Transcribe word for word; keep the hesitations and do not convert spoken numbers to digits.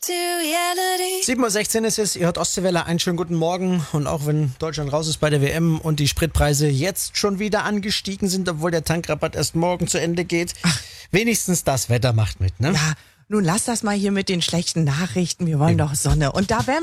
sieben Uhr sechzehn ist es, ihr hört Ostseewelle, einen schönen guten Morgen. Und auch wenn Deutschland raus ist bei der W M und die Spritpreise jetzt schon wieder angestiegen sind, obwohl der Tankrabatt erst morgen zu Ende geht, Ach. wenigstens das Wetter macht mit, ne? Ja, nun lass das mal hier mit den schlechten Nachrichten, wir wollen doch Sonne. Und da wären